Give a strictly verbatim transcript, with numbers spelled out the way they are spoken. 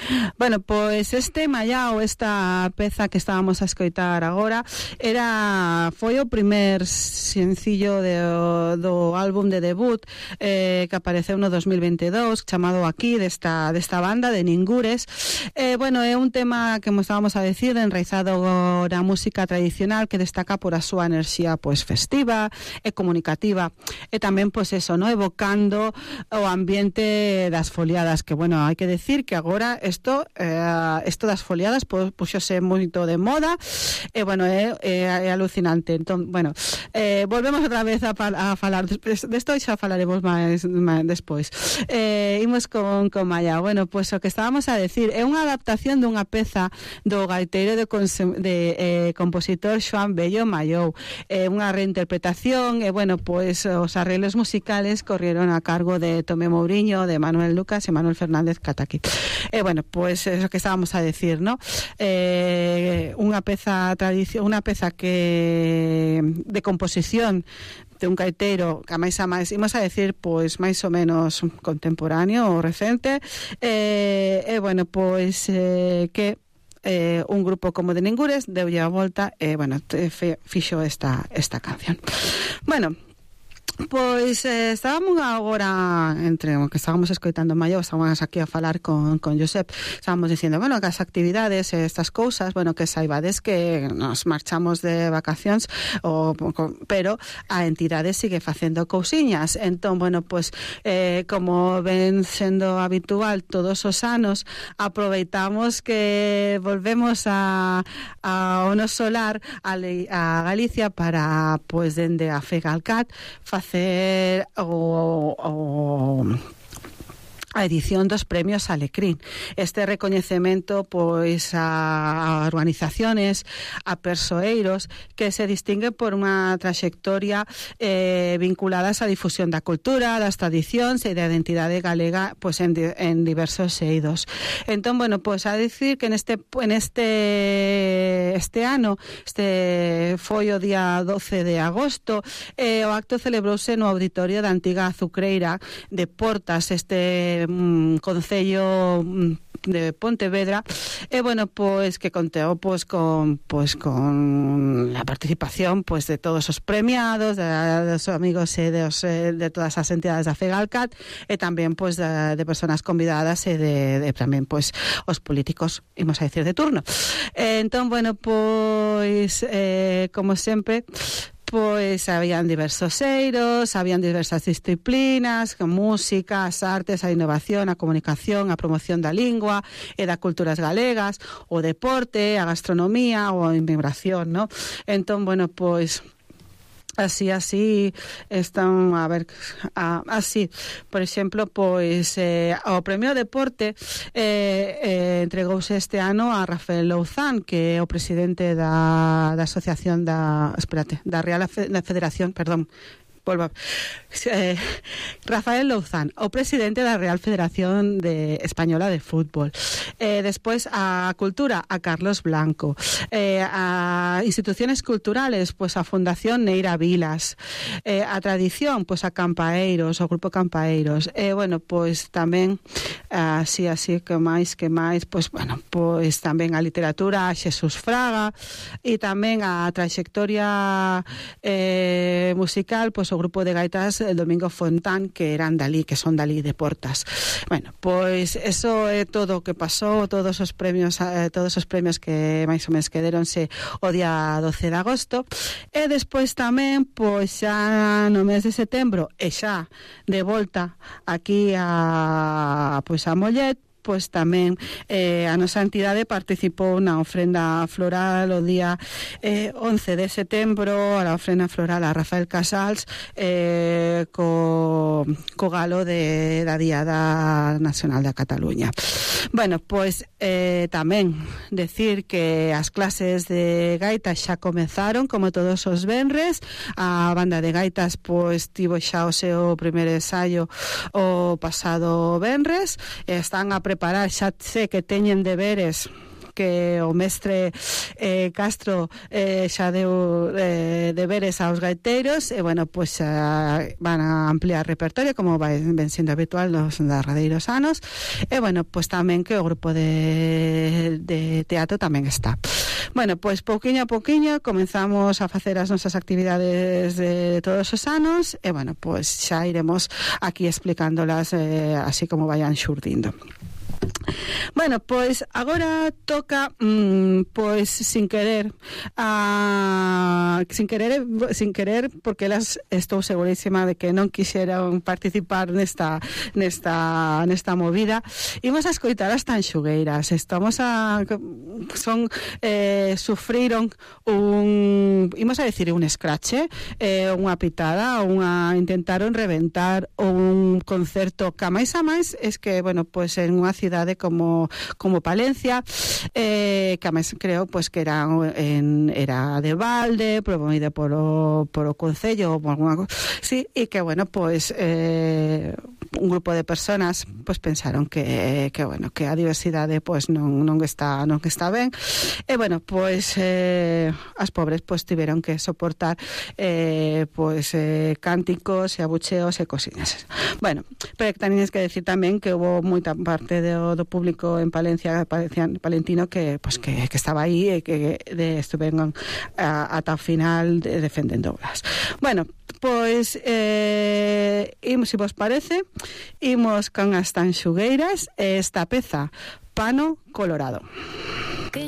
Bueno, pois este mallao, esta peza que estábamos a escoitar agora, era foi o primer sencillo de, do álbum de debut eh, que apareceu no dos mil veintidós, chamado Aquí, desta, desta banda de Ningures. Eh, bueno, é un tema que estábamos a decir, enraizado na música tradicional, que destaca por a súa enerxía pois festiva e comunicativa, e tamén pois eso, no, evocando o ambiente das foliadas, que bueno, hai que decir que agora isto eh, isto das foliadas pois puxose moito de moda, e bueno, é, é, é alucinante. Entón, bueno, eh, volvemos outra vez a, a falar despois desto, xa falaremos máis, máis despois. Eh, imos con, con Mallao. Bueno, pois o que estábamos a decir é unha adaptación dunha peza do gaiteiro de, de eh, compositor Xoán Bello Mallou, é eh, unha reinterpretación, e bueno, pois os arreglos musicales corrieron a cargo de Tomé Mouriño, de Manuel Lucas e Manuel Fernández Cataqui. E eh, bueno, pois eso que estábamos a decir, ¿no? Eh, unha peza tradición, unha peza que de composición de un gaiteiro que a máis a máis, imos a decir, pois máis ou menos contemporáneo ou recente, e eh, eh, bueno, pois eh, que eh, un grupo como de Ningures deulle a volta e, bueno, fe, fixo esta, esta canción. Bueno, pois eh, estábamos agora, entre o que estábamos escoitando Mallou, estábamos aquí a falar con, con Josep, estábamos dicindo, bueno, que as actividades e estas cousas, bueno, que saibades que nos marchamos de vacacións, o, pero a entidade sigue facendo cousiñas. Entón, bueno, pois eh, como ven sendo habitual todos os anos, aproveitamos que volvemos a, a o noso solar a, a Galicia para, pois, dende a Fegalcat facer hacer o, o a edición dos premios Alecrín. Este recoñecemento pois a organizaciones, a persoeiros que se distinguen por unha traxectoria eh, vinculadas á difusión da cultura, das tradicións e da identidade galega pois en, en diversos eidos. Entón, bueno, pois a dicir que neste en este este ano, este foi o día doce de agosto, eh, o acto celebrouse no auditorio da antiga azucreira de Portas, este Um, concello um, de Pontevedra, e bueno, pois que conteou pois con pois con a participación pois de todos os premiados, de, dos amigos e de, os, de todas as entidades da Fegalcat, e tamén pois de, de personas convidadas e de, de tamén pois os políticos, imos a decir, de turno. E, entón, bueno, pois eh, como sempre, pois habían diversos eiros, habían diversas disciplinas, a música, as artes, a innovación, a comunicación, a promoción da lingua e das culturas galegas, o deporte, a gastronomía ou a inmigración, ¿no? Entón, bueno, pois así, así están, a ver, a, así, por exemplo, pois eh, o premio Deporte eh, eh, entregouse este ano a Rafael Louzán, que é o presidente da, da asociación da, espérate, da Real Federación, perdón, volva, eh, Rafael Louzán, o presidente da Real Federación de Española de Fútbol. Eh, despois a cultura, a Carlos Blanco. Eh, a instituciones culturales, pois pues a Fundación Neira Vilas. Eh, a tradición, pois pues a Campaeiros, o Grupo Campaeiros. E eh, bueno, pois pues, tamén así, así que máis, que máis, pois pues, bueno, pois pues, tamén a literatura, a Xesús Fraga, e tamén a trayectoria eh, musical, pois pues, o grupo de gaitas el Domingo Fontán, que eran dalí, que son dalí de Portas. Bueno, pois eso é todo o que pasou, todos os premios eh, todos os premios que máis ou menos que deronse o día doce de agosto. E despois tamén, pois xa no mes de setembro, e xa de volta aquí a pois a Mollet, pois tamén eh, a nosa entidade participou na ofrenda floral o día eh, once de setembro, a la ofrenda floral a Rafael Casals eh, co, co galo de, da Diada Nacional da Cataluña. Bueno, pois eh, tamén decir que as clases de gaitas xa comezaron, como todos os venres. A banda de gaitas pois tivo xa o seu primeiro ensaio o pasado venres, están a preparar, xa sei que teñen deberes que o mestre eh, Castro eh, xa deu eh, deberes aos gaiteiros e, bueno, pois pues, eh, van a ampliar repertorio como vai, ven sendo habitual nos derradeiros anos e, bueno, pois pues, tamén que o grupo de, de teatro tamén está. Bueno, pois pues, pouquiño a pouquiño comenzamos a facer as nosas actividades de todos os anos e, bueno, pois pues, xa iremos aquí explicándolas eh, así como vayan xurdindo. Bueno, pois agora toca mmm, pois sin querer a, sin querer sin querer porque elas estou segurísima de que non quixeron participar nesta nesta nesta movida. Imos a escoitar as Tanxugueiras. Estamos a son eh, sufriron un imos a decir un escrache, eh, unha pitada, unha intentaron reventar un concerto que a máis a máis es que, bueno, pois en unha cidade como como Palencia, eh, que además creo pues que era en, era de balde, promovida por o, por o Concello ou por alguna cosa, sí, e que bueno, pues eh, un grupo de personas pues pensaron que, que bueno, que a diversidade pues non, non está non está ben, e bueno, pues eh, as pobres pues tiveron que soportar eh, pues eh, cánticos e abucheos e cosiñas. Bueno, pero tamén es que decir tamén que hubo moita parte do, do público en Palencia, palentino que pues que, que estaba aí e que de, estuveron ata o final de, defendéndolas. Bueno, pois eh, imos, se vos parece, imos con as Tanxugueiras e esta peza Pano Colorado.